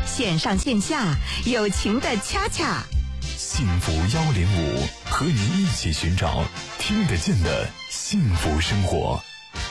线上线下友情的恰恰。 幸福105，和您一起寻找听得见的幸福生活。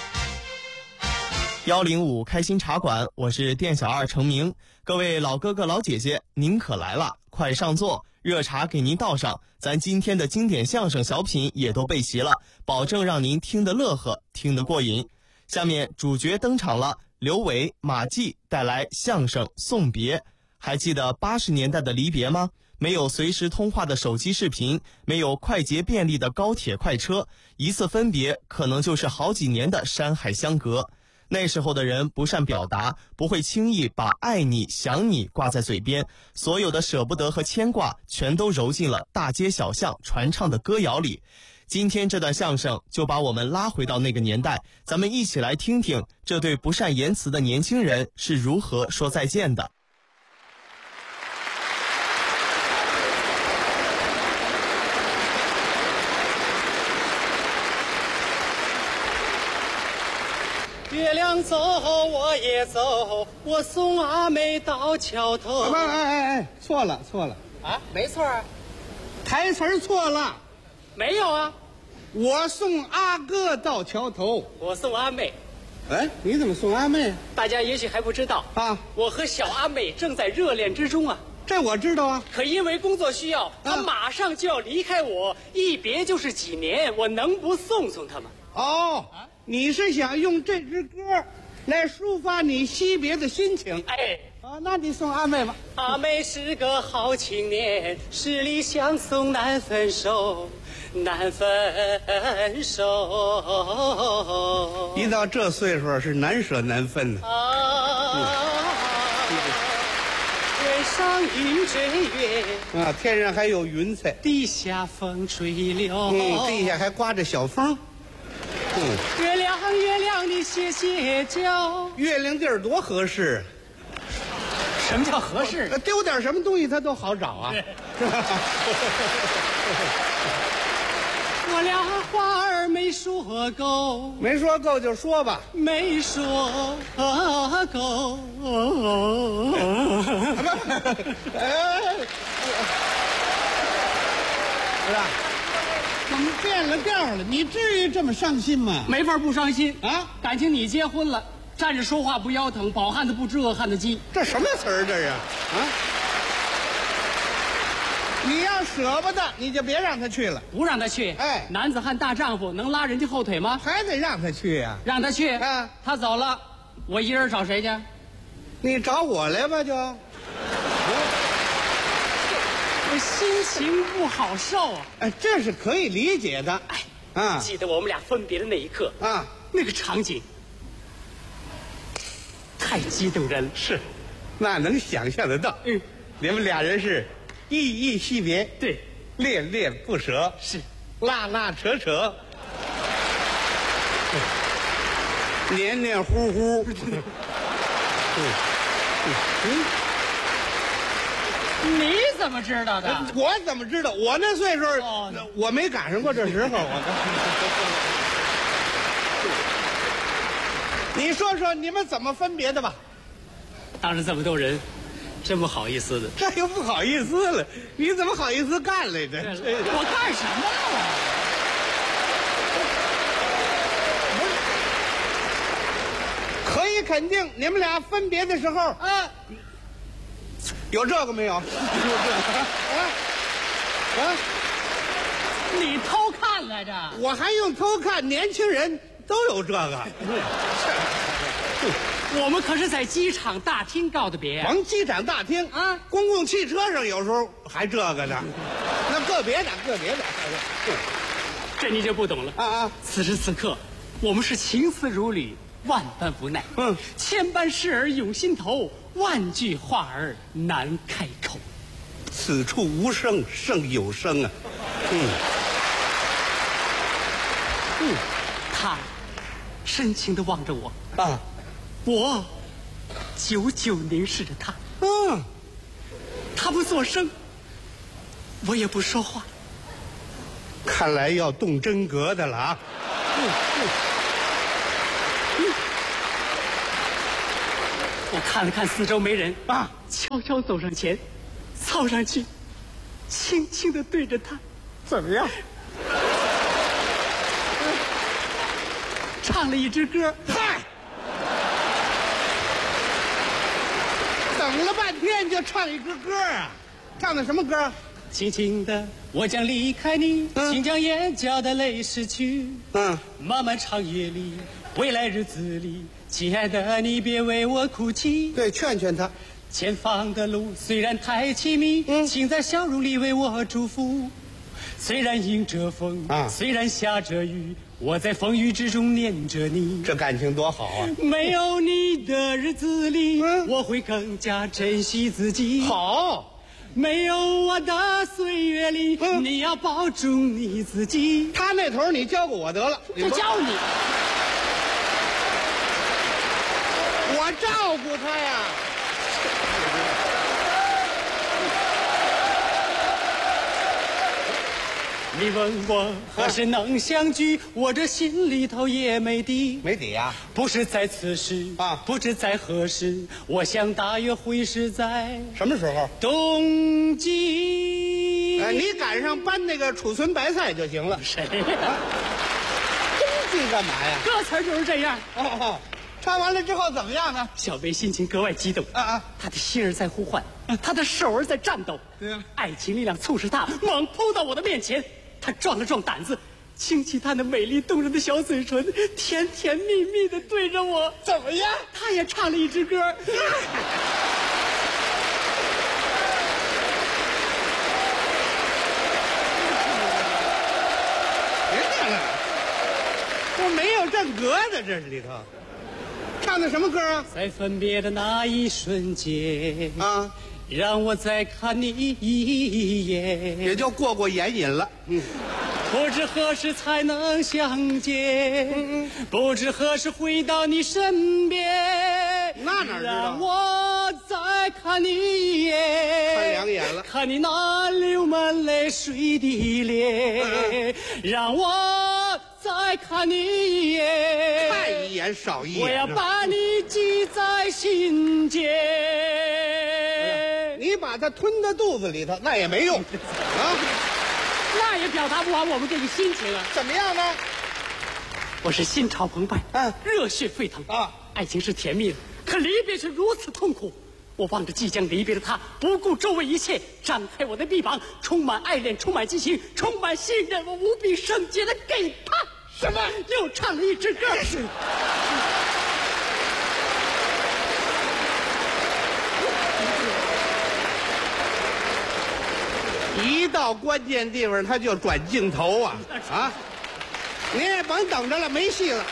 105开心茶馆，我是店小二程明。各位老哥哥老姐姐，您可来了，快上座，热茶给您倒上，咱今天的经典相声小品也都备齐了，保证让您听得乐呵，听得过瘾。下面主角登场了，刘伟、马季带来相声《送别》。还记得80年代的离别吗？没有随时通话的手机视频，没有快捷便利的高铁快车，一次分别可能就是好几年的山海相隔。那时候的人不善表达，不会轻易把爱你想你挂在嘴边，所有的舍不得和牵挂全都揉进了大街小巷传唱的歌谣里。今天这段相声就把我们拉回到那个年代，咱们一起来听听这对不善言辞的年轻人是如何说再见的。 月亮走我也走，我送阿妹到桥头。 错了啊，没错啊， 台词错了。 没有啊， 我送阿哥到桥头， 我送阿妹。 哎，你怎么送阿妹大家也许还不知道啊？ 我和小阿妹正在热恋之中啊。 这我知道啊， 可因为工作需要，她马上就要离开我，一别就是几年，我能不送送她吗？ 哦，你是想用这支歌来抒发你惜别的心情？ 哎， 那你送阿妹吧。 阿妹是个好青年，十里相送难分手，难分手。 一到这岁数是难舍难分的。 天上云追月啊，天上还有云彩， 地下风吹柳。 地下还刮着小风。 月亮月亮你歇歇脚。 月亮地儿多合适。 什么叫合适？ 丢点什么东西它都好找啊。 我俩话儿没说够， 没说够就说吧。 没说够。 是吧？怎么变了调了？你至于这么伤心吗？ 没法不伤心啊！ 感情你结婚了，站着说话不腰疼，饱汉子不知饿汉子饥。 这什么词儿这是啊？你要舍不得，你就别让他去了。 不让他去， 哎， 男子汉大丈夫能拉人家后腿吗？ 还得让他去呀。 让他去， 啊， 他走了，我一人找谁去？ 你找我来吧，就。 我心情不好受啊！ 哎，这是可以理解的。 哎， 啊， 记得我们俩分别的那一刻啊， 那个场景太激动人了。 是，那能想象得到。你们俩人是依依惜别， 对， 恋恋不舍， 是， 拉拉扯扯，黏黏糊糊。 你怎么知道的？ 我怎么知道？我那岁数，我没赶上过这时候。你说说你们怎么分别的吧？ 当着这么多人，真不好意思的。 这又不好意思了，你怎么好意思干来着？ 我干什么了？可以肯定，你们俩分别的时候啊。有这个没有？ 你偷看来着？ 我还用偷看？年轻人都有这个。 我们可是在机场大厅告的别。 甭机场大厅啊，公共汽车上有时候还这个呢。那个别的。 这你就不懂了啊！ 此时此刻，我们是情丝如缕，万般无奈。千般事儿涌心头，万句话儿难开口。 此处无声胜有声啊！ 他深情地望着我啊， 我久久凝视着他。他不作声，我也不说话。 看来要动真格的了啊！ 我看了看四周没人啊， 悄悄走上前，凑上去，轻轻地对着他， 怎么样？ 唱了一支歌。 嗨，等了半天就唱一支歌啊！唱的什么歌？ 轻轻的，我将离开你，请将眼角的泪拭去。漫漫长夜里，未来日子里，亲爱的，你别为我哭泣。 对，劝劝他。 前方的路虽然太凄迷，请在笑容里为我祝福。虽然迎着风，虽然下着雨，我在风雨之中念着你。 这感情多好啊！ 没有你的日子里，我会更加珍惜自己。 好， 没有我的岁月里，你要保重你自己。 他那头你教过我得了， 这教你， 我照顾他呀。 你问我何时能相聚，我这心里头也没底。 没底呀？ 不是在此时啊， 不知在何时，我想大约会是在什么时候？ 冬季。 你赶上搬那个储存白菜就行了。 谁呀？ 冬季干嘛呀？ 歌词就是这样。 唱完了之后怎么样呢？ 小贝心情格外激动他的心儿在呼唤，他的手儿在颤抖。 对呀， 爱情力量促使他猛扑到我的面前。他壮了壮胆子，轻启他那美丽动人的小嘴唇，甜甜蜜蜜地对着我。 怎么样？ 他也唱了一支歌。 别念了，我没有正格的，这是里头。唱的什么歌啊？ 在分别的那一瞬间让我再看你一眼， 也就过眼瘾了。 不知何时才能相见，不知何时回到你身边。 那哪知道？ 让我再看你一眼， 看两眼了， 看你那流满泪水的脸。让我再看你一眼， 看一眼少一眼。 我要把你记在心间。 你把它吞到肚子里头，那也没用那也表达不完我们这个心情啊。 怎么样呢？ 我是心潮澎湃，热血沸腾爱情是甜蜜的，可离别是如此痛苦。我望着即将离别的他，不顾周围一切，张开我的臂膀，充满爱恋，充满激情，充满信任，我无比圣洁的给他什么？ 又唱了一支歌。 一到关键地方他就转镜头你也甭等着了，没戏了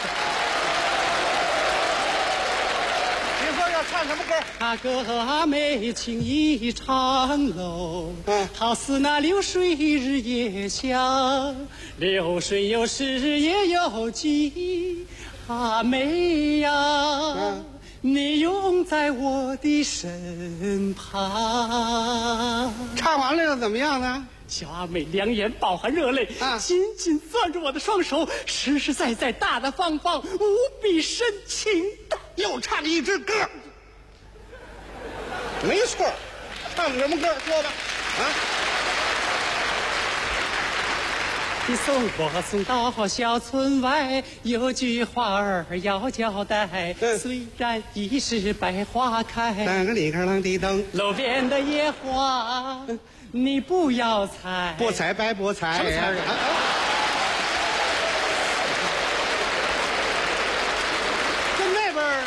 你说要唱什么歌？ 他歌美情意长楼，好似那流水日夜响，流水有时也有急美呀你拥在我的身旁。 唱完了又怎么样呢？ 小阿美两眼饱含热泪紧紧攥着我的双手，实实在在大大方方无比深情的又唱一支歌。没错，唱的什么歌？说吧你送我送到小村外，有句话儿要交代。虽然已是百花开， 当个里克啷地灯， 路边的野花你不要采， 不采白不采。 什么词儿跟那边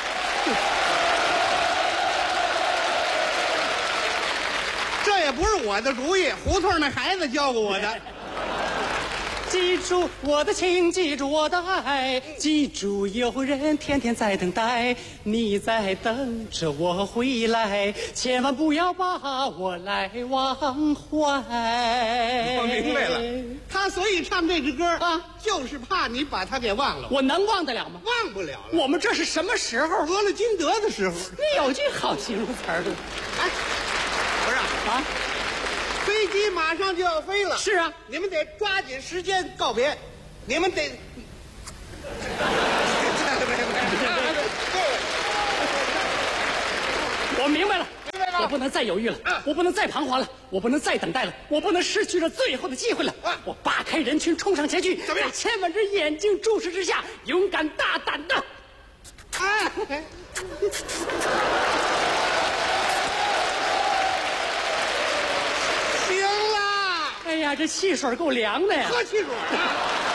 这也不是我的主意，胡同那孩子教过我的。 记住我的情，记住我的爱，记住有人天天在等待，你在等着我回来，千万不要把我来忘怀。 我明白了，他所以唱这支歌就是怕你把他给忘了。 我能忘得了吗？ 忘不了了。 我们这是什么时候？ 得了金德的时候。 你有句好形容词儿。 不是飞机马上就要飞了。 是啊， 你们得抓紧时间告别，你们得。 我明白了， 我不能再犹豫了，我不能再彷徨了，我不能再等待了，我不能失去这最后的机会了。我扒开人群冲上前去，在千万只眼睛注视之下，勇敢大胆的。 行了， 哎呀，这汽水够凉的呀！ 喝汽水啊！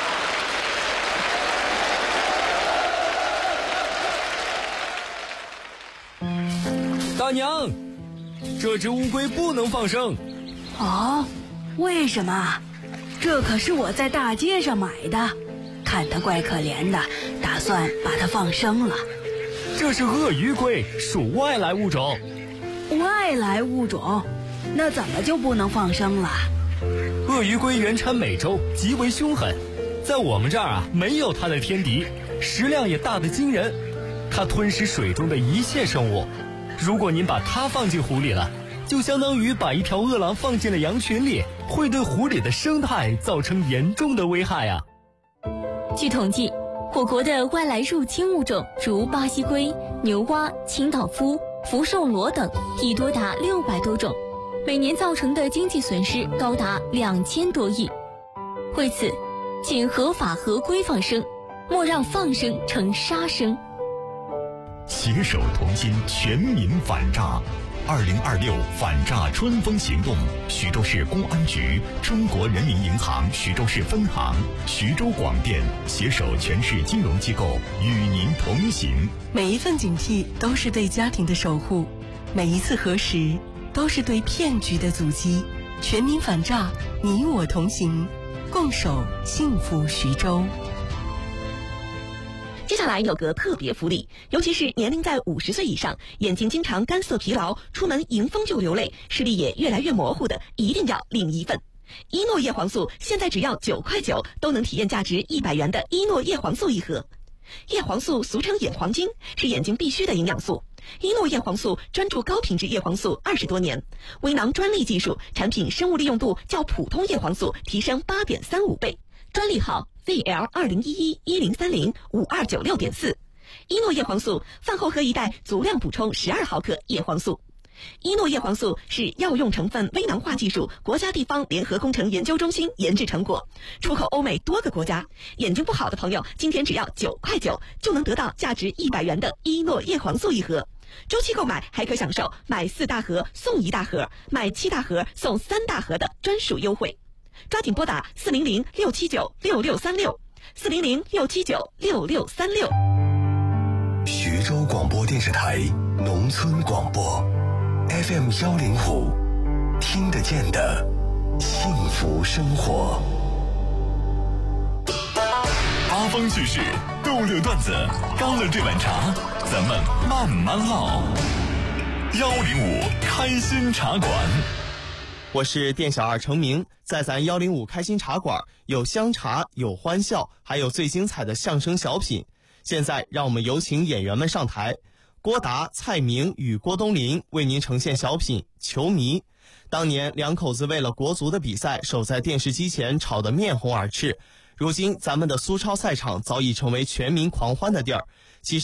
大娘，这只乌龟不能放生。 哦，为什么？这可是我在大街上买的，看它怪可怜的，打算把它放生了。 这是鳄鱼龟，属外来物种。 外来物种？那怎么就不能放生了？ 鳄鱼龟原产美洲，极为凶狠，在我们这儿没有它的天敌，食量也大得惊人。它吞食水中的一切生物。如果您把它放进湖里了，就相当于把一条饿狼放进了羊群里，会对湖里的生态造成严重的危害啊。 据统计，我国的外来入侵物种如巴西龟、牛蛙、清道夫、福寿螺等已多达600多种，每年造成的经济损失高达2000多亿。为此，请合法合规放生，莫让放生成杀生。 携手同心，全民反诈。2026反诈春风行动，徐州市公安局、中国人民银行徐州市分行、徐州广电携手全市金融机构与您同行。 每一份警惕都是对家庭的守护，每一次核实都是对骗局的阻击。全民反诈，你我同行，共守幸福徐州。 接下来有个特别福利，尤其是年龄在50岁以上，眼睛经常干涩疲劳，出门迎风就流泪，视力也越来越模糊的，一定要领一份。伊诺叶黄素现在只要9块9，都能体验价值100元的伊诺叶黄素一盒。叶黄素俗称眼黄金，是眼睛必须的营养素。伊诺叶黄素专注高品质叶黄素20多年，微囊专利技术，产品生物利用度较普通叶黄素提升8.35倍，专利号VL201110305296.4。伊诺叶黄素饭后喝一袋，足量补充12毫克叶黄素。伊诺叶黄素是药用成分微囊化技术国家地方联合工程研究中心研制成果，出口欧美多个国家。眼睛不好的朋友，今天只要9块9，就能得到价值100元的伊诺叶黄素一盒。周期购买还可享受买4大盒送1大盒，买7大盒送3大盒的专属优惠。抓紧拨打400-679-6636，400-679-6636。 徐州广播电视台农村广播 FM105，听得见的幸福生活。八方趣事，逗乐段子，干了这碗茶，咱们慢慢唠。105开心茶馆。 我是店小二程明，在咱105开心茶馆有香茶，有欢笑，还有最精彩的相声小品。现在让我们有请演员们上台，郭达、蔡明与郭冬临为您呈现小品《球迷》。当年两口子为了国足的比赛，守在电视机前吵得面红耳赤。如今咱们的苏超赛场早已成为全民狂欢的地儿。其实